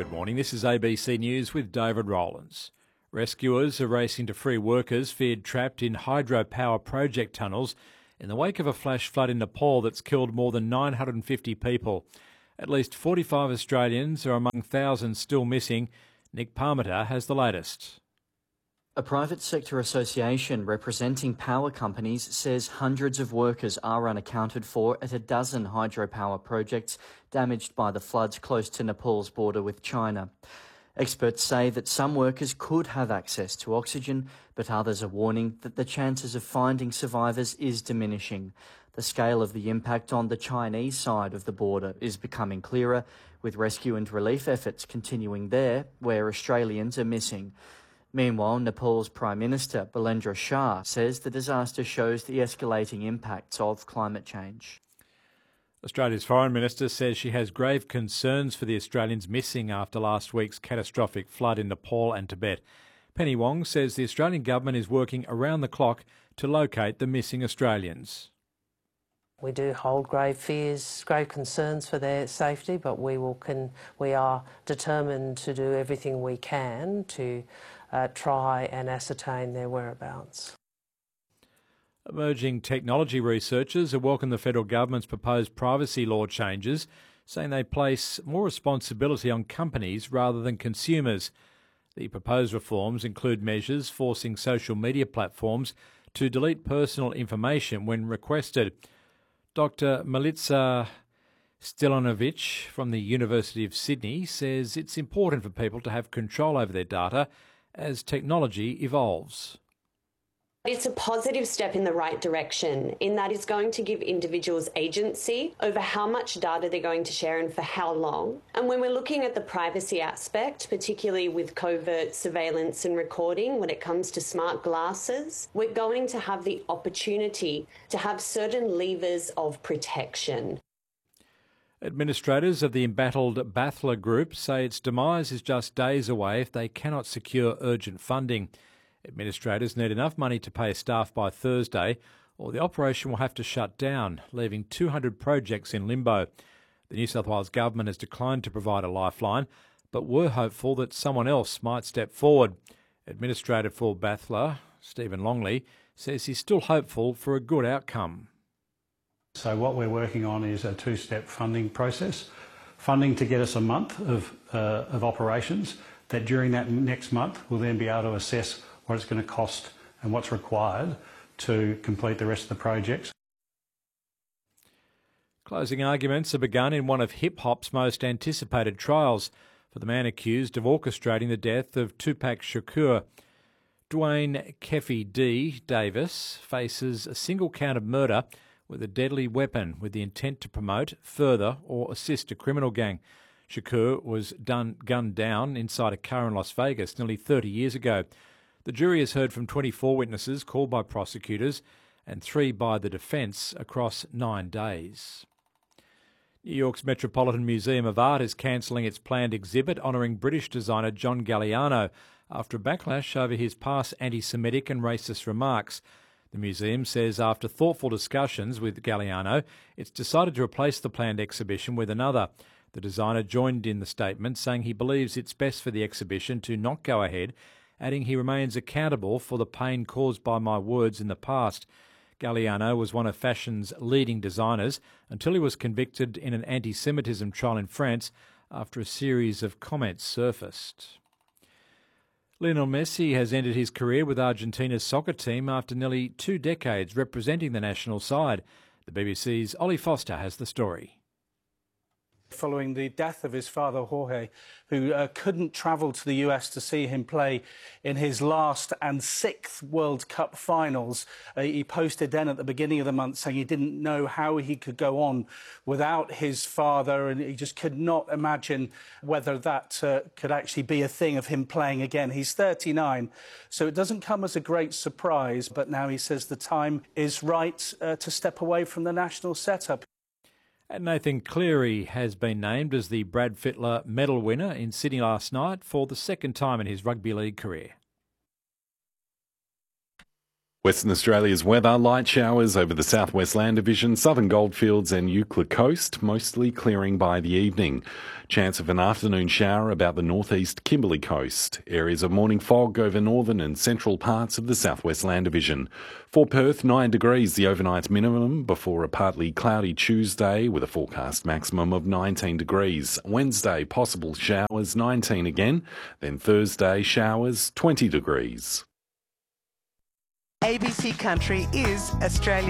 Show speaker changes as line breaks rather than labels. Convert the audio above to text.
Good morning, this is ABC News with David Rowlands. Rescuers are racing to free workers feared trapped in hydropower project tunnels in the wake of a flash flood in Nepal that's killed more than 950 people. At least 45 Australians are among thousands still missing. Nick Parmenter has the latest.
A private sector association representing power companies says hundreds of workers are unaccounted for at a dozen hydropower projects damaged by the floods close to Nepal's border with China. Experts say that some workers could have access to oxygen, but others are warning that the chances of finding survivors is diminishing. The scale of the impact on the Chinese side of the border is becoming clearer, with rescue and relief efforts continuing there, where Australians are missing. Meanwhile, Nepal's Prime Minister, Bilendra Shah, says the disaster shows the escalating impacts of climate change.
Australia's Foreign Minister says she has grave concerns for the Australians missing after last week's catastrophic flood in Nepal and Tibet. Penny Wong says the Australian government is working around the clock to locate the missing Australians.
We do hold grave fears, grave concerns for their safety, but we are determined to do everything we can to try and ascertain their whereabouts.
Emerging technology researchers have welcomed the federal government's proposed privacy law changes, saying they place more responsibility on companies rather than consumers. The proposed reforms include measures forcing social media platforms to delete personal information when requested. Dr. Milica Stilanovic from the University of Sydney says it's important for people to have control over their data as technology evolves.
It's a positive step in the right direction in that it's going to give individuals agency over how much data they're going to share and for how long. And when we're looking at the privacy aspect, particularly with covert surveillance and recording when it comes to smart glasses, we're going to have the opportunity to have certain levers of protection.
Administrators of the embattled Bathla Group say its demise is just days away if they cannot secure urgent funding. Administrators need enough money to pay staff by Thursday, or the operation will have to shut down, leaving 200 projects in limbo. The New South Wales government has declined to provide a lifeline, but were hopeful that someone else might step forward. Administrator for Bathla, Stephen Longley, says he's still hopeful for a good outcome.
So what we're working on is a two-step funding process. Funding to get us a month of operations, that during that next month we'll then be able to assess what it's going to cost and what's required to complete the rest of the projects.
Closing arguments have begun in one of hip-hop's most anticipated trials for the man accused of orchestrating the death of Tupac Shakur. Dwayne Keffe D. Davis faces a single count of murder with a deadly weapon with the intent to promote, further or assist a criminal gang. Shakur was gunned down inside a car in Las Vegas nearly 30 years ago. The jury has heard from 24 witnesses called by prosecutors and 3 by the defence across 9 days. New York's Metropolitan Museum of Art is cancelling its planned exhibit honouring British designer John Galliano after a backlash over his past anti-Semitic and racist remarks. The museum says after thoughtful discussions with Galliano, it's decided to replace the planned exhibition with another. The designer joined in the statement, saying he believes it's best for the exhibition to not go ahead, adding he remains accountable for the pain caused by my words in the past. Galliano was one of fashion's leading designers until he was convicted in an anti-Semitism trial in France after a series of comments surfaced. Lionel Messi has ended his career with Argentina's soccer team after nearly 2 decades representing the national side. The BBC's Ollie Foster has the story.
Following the death of his father, Jorge, who couldn't travel to the US to see him play in his last and 6th World Cup finals. He posted then at the beginning of the month saying he didn't know how he could go on without his father, and he just could not imagine whether that could actually be a thing of him playing again. He's 39, so it doesn't come as a great surprise, but now he says the time is right to step away from the national setup.
And Nathan Cleary has been named as the Brad Fittler medal winner in Sydney last night for the second time in his rugby league career.
Western Australia's weather, light showers over the southwest land division, southern goldfields and Euclid coast, mostly clearing by the evening. Chance of an afternoon shower about the northeast Kimberley coast. Areas of morning fog over northern and central parts of the southwest land division. For Perth, 9 degrees the overnight minimum before a partly cloudy Tuesday with a forecast maximum of 19 degrees. Wednesday, possible showers, 19 again. Then Thursday, showers, 20 degrees.
ABC Country is Australia.